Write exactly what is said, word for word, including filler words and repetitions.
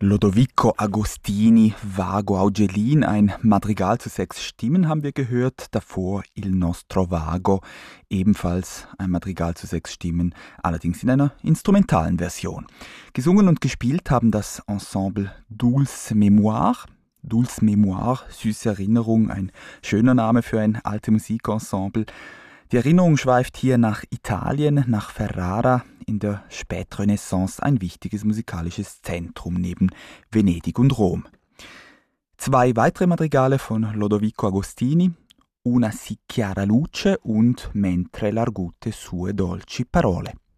Lodovico Agostini, Vago Augelin, ein Madrigal zu sechs Stimmen haben wir gehört, davor Il Nostro Vago, ebenfalls ein Madrigal zu sechs Stimmen, allerdings in einer instrumentalen Version. Gesungen und gespielt haben das Ensemble Dulce Mémoire. Dulce Mémoire, süße Erinnerung, ein schöner Name für ein alte Musikensemble. Die Erinnerung schweift hier nach Italien, nach Ferrara, in der Spätrenaissance ein wichtiges musikalisches Zentrum neben Venedig und Rom. Zwei weitere Madrigale von Lodovico Agostini, Una si chiara luce und Mentre l'argute sue dolci parole.